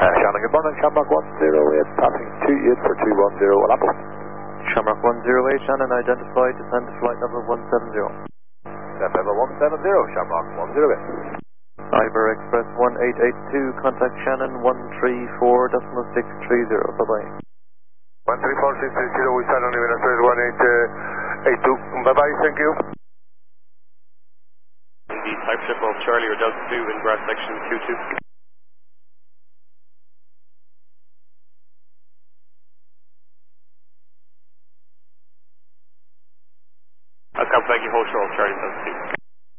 Shannon, good morning. Shamrock 108, passing 28 for 210 at Apple. Shamrock 108, Shannon, identified, descend to flight level 170. Descent level 170, Shamrock 108. Iber Express 1882, contact Shannon 134.630, bye-bye. 134.630, we start on even 1882, bye-bye, thank you. The type ship of Charlie or Delta 2 in grass section 22. I'll come back you hold short, Charlie Delta 2.